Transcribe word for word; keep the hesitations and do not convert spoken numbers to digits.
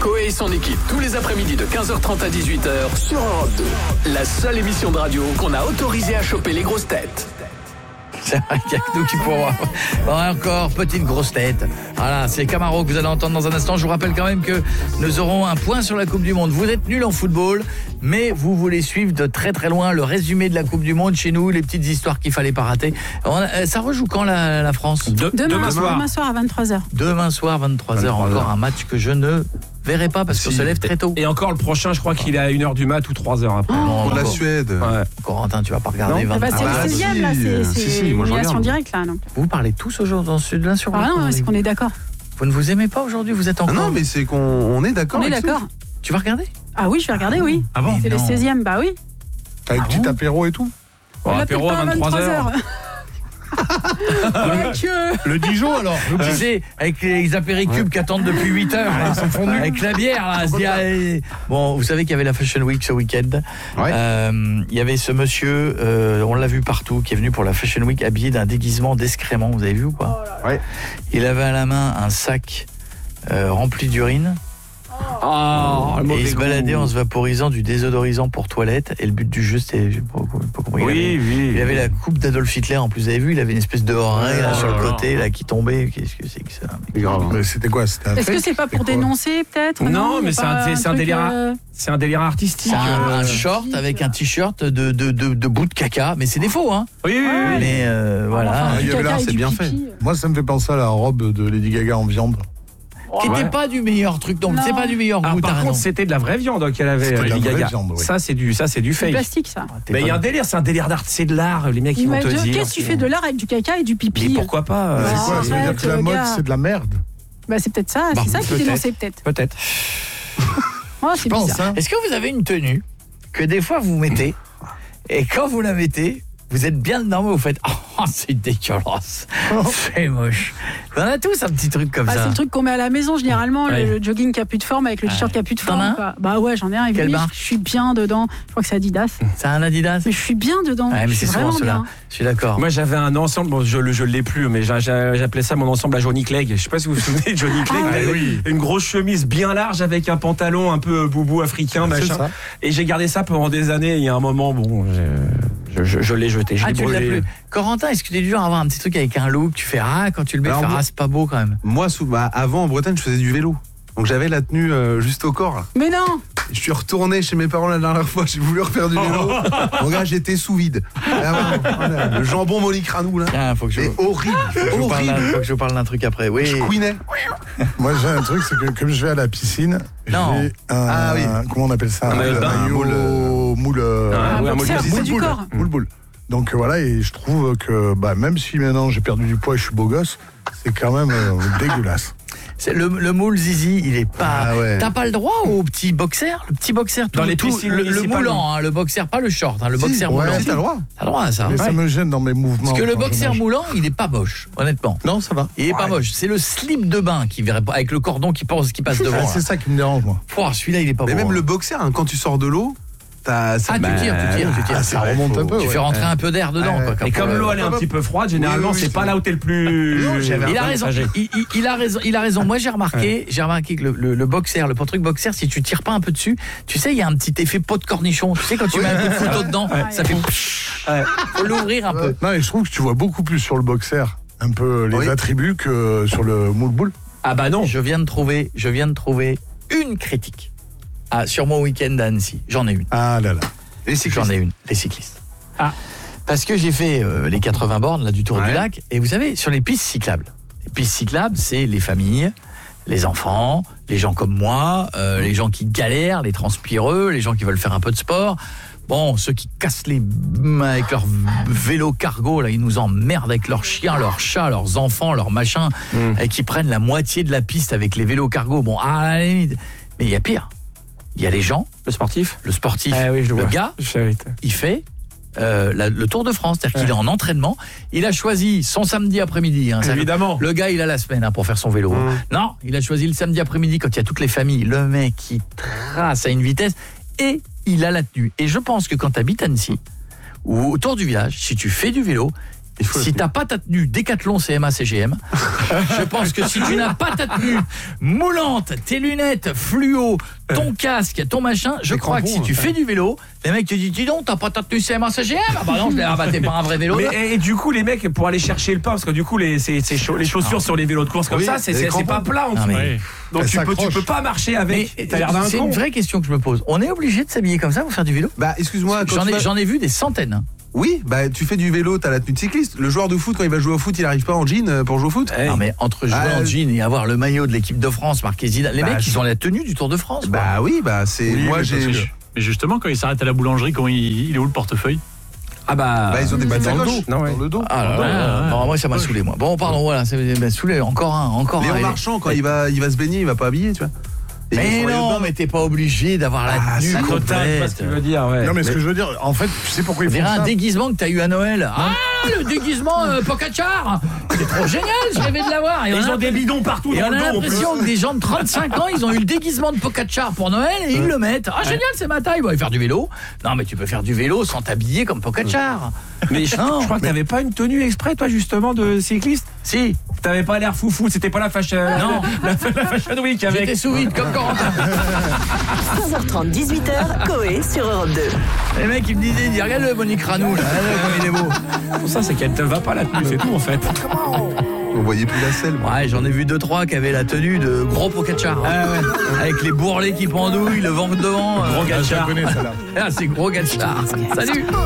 Coé et son équipe tous les après-midi de quinze heures trente à dix-huit heures sur Europe deux. La seule émission de radio qu'on a autorisé à choper les grosses têtes. C'est vrai qu'il y a que nous qui pourrons avoir encore petite grosse tête. Voilà, c'est Camaro que vous allez entendre dans un instant. Je vous rappelle quand même que nous aurons un point sur la Coupe du Monde. Vous êtes nuls en football, mais vous voulez suivre de très très loin le résumé de la Coupe du Monde chez nous, les petites histoires qu'il fallait pas rater. On a, ça rejoue quand la, la France de, demain, demain soir. Demain soir à vingt-trois heures. Demain soir vingt-trois heures, encore un match que je ne verrai pas parce qu'on si. se lève très tôt. Et encore le prochain, je crois qu'il est à une heure du mat ou trois heures après. Oh, Pour la Suède. Ouais. Corentin, tu vas pas regarder non, bah, c'est ah, le seizième si. là, c'est, c'est si, si, moi, une je relation directe là. Non. Vous parlez tous aujourd'hui dans Sud l'un sur l'autre. Ah non, c'est qu'on est d'accord. Vous ne vous aimez pas aujourd'hui, vous êtes encore. Ah non, mais c'est qu'on on est d'accord. On est d'accord. Ça. Tu vas regarder? Ah oui, je vais regarder, oui. Ah bon? C'est non. le seizième, bah oui. Avec ah petit bon apéro et tout. Bon, apéro à vingt-trois heures. Le, le Dijon alors. Tu sais, avec les apéricubes ouais. qui attendent depuis huit heures, là, ils sont fondus. Avec la bière, là. Dit, allez. Bon, vous savez qu'il y avait la Fashion Week ce week-end. Ouais. Euh, il y avait ce monsieur, euh, on l'a vu partout, qui est venu pour la Fashion Week habillé d'un déguisement d'excréments. Vous avez vu ou pas? Ouais. Il avait à la main un sac euh, rempli d'urine. Oh, et il se baladait en se vaporisant du désodorisant pour toilette. Et le but du jeu, c'était, je sais pas, pas comment il oui, avait. Oui, il avait oui. la coupe d'Adolf Hitler. En plus, vous avez vu, il avait une espèce de oreille là, oh, sur le là, côté là. là qui tombait. Qu'est-ce que c'est que ça? C'est grave. Mais c'était quoi? C'était un Est-ce fake? que c'est pas pour C'était dénoncer peut-être? Non, Non, mais y a c'est pas un, c'est un truc, délire, euh... c'est un délire artistique. C'est un, euh... un short avec un t-shirt de de de, de bout de caca, mais c'est des faux, hein. Oui, oui, oui. Mais euh, voilà. Enfin, du Ah, caca là, et c'est du bien pipi. fait. Moi, ça me fait penser à la robe de Lady Gaga en viande. Qui n'était Ouais. pas du meilleur truc, donc Non. c'est pas du meilleur Alors, goût. par t'as contre, raison. c'était de la vraie viande qu'elle avait, C'était de la Lady vraie Gaga. viande, oui. Ça, c'est du, ça, c'est du C'est fake. plastique ça. T'es Mais il y a un pas- délire, c'est un délire d'art, c'est de l'art. Les mecs, ils vont Mais te de- dire. Qu'est-ce que tu fais de l'art avec du caca et du pipi? Mais pourquoi pas euh, Ah, C'est quoi? Ça veut dire arrête, que la le mode, gars. c'est de la merde. Bah c'est peut-être ça, Bah, c'est ça qui est peut-être. dénoncé peut-être. Peut-être. Oh, c'est Je pense, bizarre. hein. Est-ce que vous avez une tenue que des fois vous mettez et quand vous la mettez, vous êtes bien dedans, mais vous faites oh c'est dégueulasse, c'est moche. On a tous un petit truc comme Bah, ça. c'est le truc qu'on met à la maison généralement, Ouais. le, le jogging qui a plus de forme avec le t-shirt qui a plus de T'en forme. as un quoi. Bah ouais, j'en ai un. Et Quelle oui, marque je suis bien dedans. Je crois que c'est Adidas. C'est un Adidas. Mais je suis bien dedans. Ouais, mais je c'est suis souvent vraiment cela. bien. Je suis d'accord. Moi, j'avais un ensemble, bon, je ne l'ai plus, mais j'a- j'a- j'appelais ça mon ensemble à Johnny Clegg. Je sais pas si vous vous souvenez de Johnny Clegg. Ah, il avait oui. Une grosse chemise bien large avec un pantalon un peu boubou africain, C'est machin. ça. Et j'ai gardé ça pendant des années. Il y a un moment, bon, je, je, je, je l'ai jeté. Je Ah, l'ai tu l'as brûlé. plus. Corentin, est-ce que tu es dur à avoir un petit truc avec un look? Tu fais ah quand tu le mets, Alors, tu fais, moi- ah c'est pas beau quand même. Moi, sous, bah, avant en Bretagne, je faisais du vélo. Donc j'avais la tenue euh, juste au corps. Là. Mais non. Je suis retourné chez mes parents la dernière fois, j'ai voulu refaire du vélo. Mon gars, j'étais sous vide. Ah, voilà, le jambon Monique Ranou là. Tiens, faut que je, C'est horrible, faut que je vous parle d'un- horrible. faut que je vous parle d'un truc après. Oui. Je couinais. Moi, j'ai un truc, c'est que comme je vais à la piscine, Non. j'ai un. Ah oui. Comment on appelle ça? Un maillot de bain, un moule. moule, Moule. euh, Ah, oui, un boxeur, moule c'est du boule, corps. boule, boule. Donc euh, voilà, et je trouve que bah, même si maintenant j'ai perdu du poids et je suis beau gosse, c'est quand même euh, dégueulasse. C'est le, le moule zizi, il est pas. Ah ouais. T'as pas le droit au petit boxer, le petit boxer tout, Dans les tout- piscines le, le municipales, moulant, hein, le boxer, pas le short, hein, le Si, boxer ouais, moulant. si, t'as le droit. T'as le droit à ça. Mais ça Ouais. me gêne dans mes mouvements. Parce que le quand je boxer nage. moulant, il est pas moche, honnêtement. Non, ça va. Il est pas moche. C'est le slip de bain qui verrait pas avec le cordon qui passe, qui passe devant. Ah, là. c'est ça qui me dérange, moi. Pouah, celui-là, il est pas Mais beau. même hein. le boxer, hein, quand tu sors de l'eau, t'as. ça- Ah, tu bah, tires, tu tires, tu tires. Ah, c'est ça vrai, remonte faut- un peu. Tu ouais. fais rentrer un peu d'air dedans. Ouais. quoi, quand Et comme euh, l'eau elle est un petit peu froide, généralement Oui, oui, c'est oui, pas c'est- là où t'es le plus. Non, j'avais Il a un raison. âgé. Il, il- il a raison. Il a raison. Moi, j'ai remarqué, j'ai remarqué que le, le, le boxer, le truc boxer, si tu tires pas un peu dessus, tu sais, il y a un petit effet pot de cornichon. Tu sais, quand tu mets un peu de photo dedans, ça fait. Ouais. Faut l'ouvrir un peu. Non, et je trouve que tu vois beaucoup plus sur le boxer un peu les Oui. attributs que sur le moule-boule. Ah bah non. Je viens de trouver, je viens de trouver une critique ah, sur mon week-end à Annecy. J'en ai une. Ah là là. Les cyclistes. J'en ai une. Les cyclistes. Ah. Parce que j'ai fait euh, les quatre-vingts bornes là du Tour Ouais. du Lac, et vous savez, sur les pistes cyclables. Les pistes cyclables, c'est les familles, les enfants, les gens comme moi, euh, les gens qui galèrent, les transpireux, les gens qui veulent faire un peu de sport. Bon, ceux qui cassent les mains avec leur vélo cargo, là, ils nous emmerdent avec leurs chiens, leurs chats, leurs enfants, leurs machins, Mm. et qui prennent la moitié de la piste avec les vélos cargo. Bon, à la limite. Mais il y a pire. Il y a les gens, Le sportif. le sportif, Ah oui, je le le vois. gars, Je savais. il fait euh, la- le Tour de France, c'est-à-dire qu'il Ouais. est en entraînement. Il a choisi son samedi après-midi. Hein, ça- Évidemment. le gars, il a la semaine hein, pour faire son vélo. Mmh. Non, il a choisi le samedi après-midi quand il y a toutes les familles. Le mec, il trace à une vitesse et il a la tenue. Et je pense que quand tu habites Annecy ou autour du village, si tu fais du vélo, Il faut si t'as pas ta tenue Décathlon C M A C G M, je pense que si tu n'as pas ta tenue moulante, tes lunettes fluo, ton casque, ton machin, je Les crois que crampons, si tu ouais. fais du vélo, les mecs te disent dis donc, t'as pas ta tenue C M A C G M? Ah bah non, je l'ai rabatté par un vrai vélo. Mais, et, et du coup, les mecs, pour aller chercher le pain, parce que du coup, les, c'est, c'est chaud, les chaussures sur les vélos de course comme Oui, ça, c'est, les c'est, c'est crampons. pas plat en Non, dessous. mais- Donc Elle tu peux, tu s'accroche. peux pas marcher avec. Mais T'as l'air d'un c'est con. une vraie question que je me pose. On est obligé de s'habiller comme ça pour faire du vélo? Bah, excuse-moi, quand J'en tu ai, vas- j'en ai vu des centaines. Oui, bah tu fais du vélo, t'as la tenue de cycliste. Le joueur de foot, quand il va jouer au foot, il arrive pas en jean euh, pour jouer au foot. Eh, Non mais entre jouer Ah, en jean et avoir le maillot de l'équipe de France marqué Zidane, les Bah, mecs je- ils ont la tenue du Tour de France. quoi. Bah oui, bah c'est Oui, moi mais j'ai. parce que- Mais justement, quand il s'arrête à la boulangerie, comment il, il est où le portefeuille? Ah bah. Bah ils ont des petites dans le sacoches dos. Non, ouais. dans le dos. Ah là là, Ouais, ouais. bon, moi ça m'a saoulé moi. Bon pardon voilà, c'est bah, saoulé encore un, encore un. Léon Et- Marchand, quand il va, il va se baigner, il va pas habiller, tu vois. Et il Mais est sur les non, bains. mais t'es pas obligé d'avoir la Ah, tenue ça Total, je sais pas complète. ce qu'il veut dire, ouais. Non, mais ce que je veux dire, en fait, tu sais pourquoi On ils font dirait un ça déguisement que t'as eu à Noël. Ah, le déguisement euh, Pogacar. C'est trop génial, je rêvais de l'avoir. Et Ils on a- ont des bidons partout Et dans on le a dos en plus. l'impression que des gens de trente-cinq ans, ils ont eu le déguisement de Pogacar pour Noël et ils le mettent. Ah génial, c'est ma taille. Bon, ils faire du vélo. Non, mais tu peux faire du vélo sans t'habiller comme Pogacar. Mais je, Non, je crois que t'avais pas une tenue exprès, toi, justement, de cycliste. Si, T'avais pas l'air foufou, c'était pas la fashion. Non. la, la fashion week j'étais avec. sous vide comme Corentin. quinze heures trente, dix-huit heures, Coé sur Europe deux. Les mecs, ils me disaient, ils disaient, regarde le Monique Ranou, là, regarde comme il est beau. Pour ça, c'est qu'elle te va pas la tenue, c'est tout en fait. On voyait plus la selle. moi. Ouais, j'en ai vu deux trois qui avaient la tenue de gros Pogacar. Avec les bourrelets qui pendouillent, le ventre devant. Gros euh, Gatchar. Je connais, ça, là. Ah, c'est gros Gatchar. Salut.